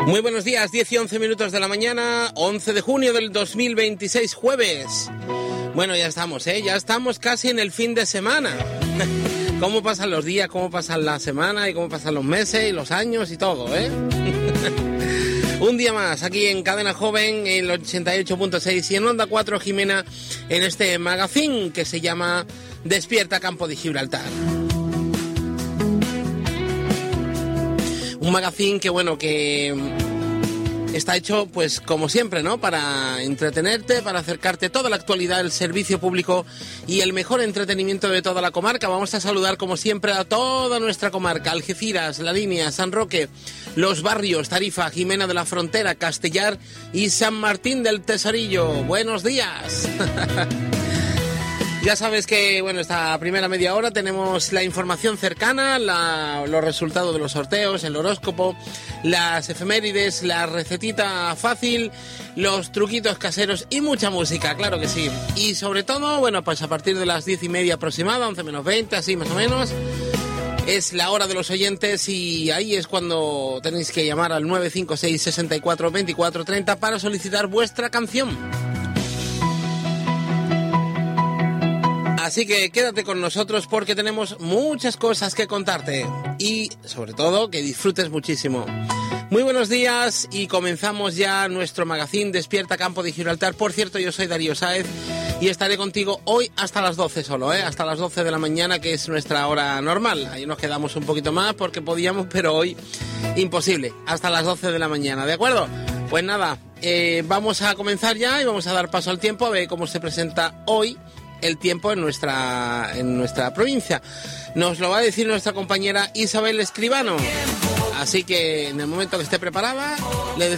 Muy buenos días, 10 y 11 minutos de la mañana, 11 de junio del 2026, jueves. Bueno, ya estamos, ya estamos casi en el fin de semana. Cómo pasan los días, cómo pasan la semana y cómo pasan los meses y los años y todo, Un día más aquí en Cadena Joven, en el 88.6 y en Onda 4 Jimena, en este magazine que se llama Despierta Campo de Gibraltar. Un magazine que está hecho, pues como siempre, ¿no? Para entretenerte, para acercarte toda la actualidad del servicio público y el mejor entretenimiento de toda la comarca. Vamos a saludar, como siempre, a toda nuestra comarca: Algeciras, La Línea, San Roque, Los Barrios, Tarifa, Jimena de la Frontera, Castellar y San Martín del Tesorillo. ¡Buenos días! Ya sabes que, esta primera media hora tenemos la información cercana, los resultados de los sorteos, el horóscopo, las efemérides, la recetita fácil, los truquitos caseros y mucha música, claro que sí. Y sobre todo, pues a partir de las 10:30 aproximada, 11 menos 20, así más o menos, es la hora de los oyentes y ahí es cuando tenéis que llamar al 956 64 24 30 para solicitar vuestra canción. Así que quédate con nosotros porque tenemos muchas cosas que contarte y, sobre todo, que disfrutes muchísimo. Muy buenos días y comenzamos ya nuestro magazine Despierta Campo de Gibraltar. Por cierto, yo soy Darío Sáez y estaré contigo hoy hasta las 12 solo, hasta las 12 de la mañana, que es nuestra hora normal. Ahí nos quedamos un poquito más porque podíamos, pero hoy imposible, hasta las 12 de la mañana, ¿de acuerdo? Pues nada, vamos a comenzar ya y vamos a dar paso al tiempo a ver cómo se presenta hoy el tiempo en nuestra provincia. Nos lo va a decir nuestra compañera Isabel Escribano. Así que en el momento que esté preparada, le